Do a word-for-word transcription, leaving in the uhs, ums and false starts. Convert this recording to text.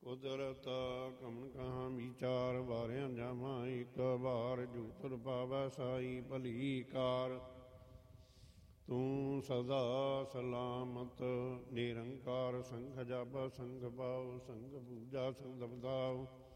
ਕੁਦਰਤ ਕਮਨ ਕਹਾਂ ਵਿਚਾਰ ਵਾਰਿਆਂ ਜਾਵਾਂ ਇੱਕ ਵਾਰ ਜੂਤਰ ਪਾਵੈ ਸਾਈ ਭਲੀ ਕਾਰ। ਤੂੰ ਸਦਾ ਸਲਾਮਤ ਨਿਰੰਕਾਰ ਸੰਘ ਜਪ ਸੰਘ ਪਾਉ ਸੰਘ ਪੂਜਾ ਸੰਘ ਬਦਾਉ।